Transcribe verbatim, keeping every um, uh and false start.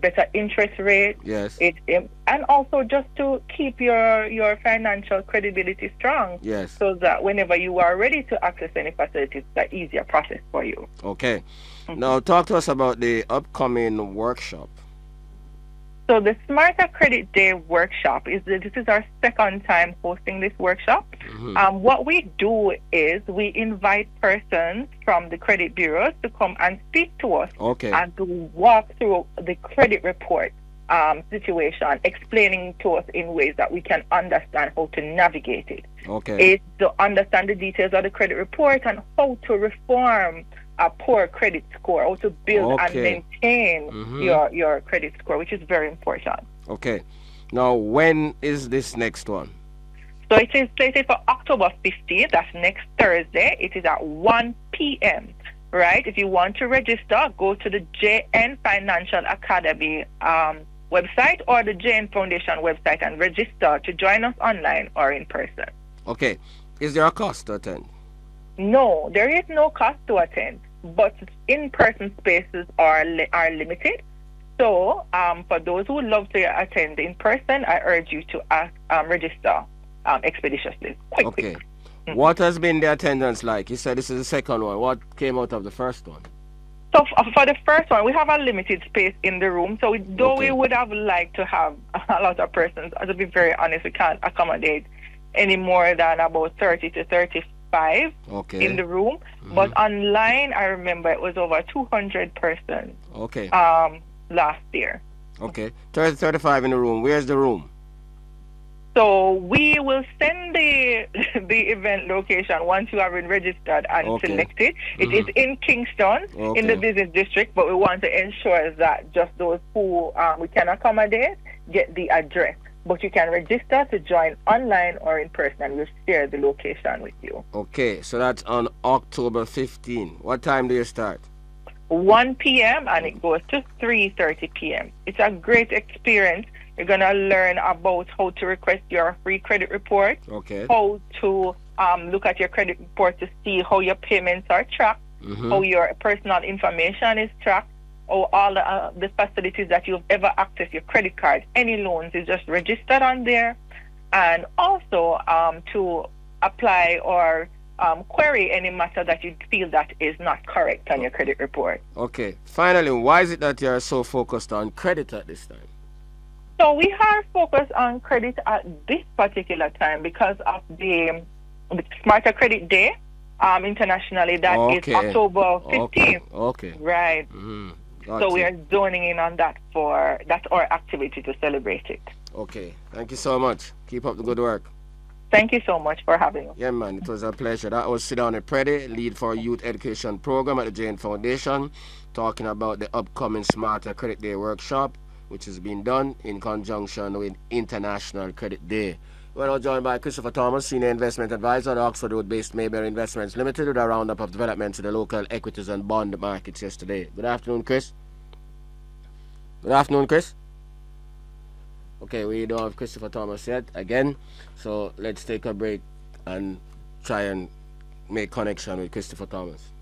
better interest rate. Yes. It, it and also just to keep your your financial credibility strong. Yes. So that whenever you are ready to access any facility, it's an easier process for you. Okay. Mm-hmm. Now talk to us about the upcoming workshop. So the Smarter Credit Day workshop is this is our second time hosting this workshop. Mm-hmm. Um, what we do is we invite persons from the credit bureaus to come and speak to us, okay, and to walk through the credit report um, situation, explaining to us in ways that we can understand how to navigate it. Okay, it's to understand the details of the credit report and how to reform a poor credit score, how to build okay. and maintain mm-hmm. your your credit score, which is very important. Okay. Now, when is this next one? So it is slated for October fifteenth. That's next Thursday. It is at one p m Right? If you want to register, go to the J N Financial Academy um, website or the J N Foundation website and register to join us online or in person. Okay. Is there a cost to attend? No, there is no cost to attend, but in-person spaces are li- are limited. So, um, for those who would love to attend in person, I urge you to ask, um, register um, expeditiously. Quite okay. Quick. Mm-hmm. What has been the attendance like? You said this is the second one. What came out of the first one? So, f- for the first one, we have a limited space in the room. So, we, though okay. we would have liked to have a lot of persons, to be very honest, we can't accommodate any more than about thirty to thirty-five. Okay. In the room, mm-hmm. but online I remember it was over two hundred persons. Okay. Um, last year. Okay, thirty, thirty-five in the room. Where's the room? So we will send the the event location once you have been registered and okay. selected. It mm-hmm. is in Kingston, okay. in the business district, but we want to ensure that just those who um, we can accommodate get the address. But you can register to join online or in person, and we'll share the location with you. Okay, so that's on October fifteenth. What time do you start? one p m and it goes to three thirty p m It's a great experience. You're going to learn about how to request your free credit report, okay. how to um, look at your credit report to see how your payments are tracked, mm-hmm. how your personal information is tracked, or all the, uh, the facilities that you've ever accessed, your credit card, any loans is just registered on there, and also um, to apply or um, query any matter that you feel that is not correct on your credit report. Okay. Finally, why is it that you're so focused on credit at this time? So we are focused on credit at this particular time because of the, the Smarter Credit Day um, internationally. That okay. is October fifteenth. Okay. okay. Right. Mm-hmm. So we are zoning in on that for that's our activity to celebrate it. Okay. Thank you so much. Keep up the good work. Thank you so much for having us. Yeah, man. It was a pleasure. That was Sidani Preddy, lead for youth education program at the J N Foundation, talking about the upcoming Smarter Credit Day workshop, which is being done in conjunction with International Credit Day. We're now joined by Christopher Thomas, Senior Investment Advisor at Oxford Road-based Mayberry Investments Limited, with a roundup of developments in the local equities and bond markets yesterday. Good afternoon, Chris. Good afternoon, Chris. Okay, we don't have Christopher Thomas yet, again, so let's take a break and try and make connection with Christopher Thomas.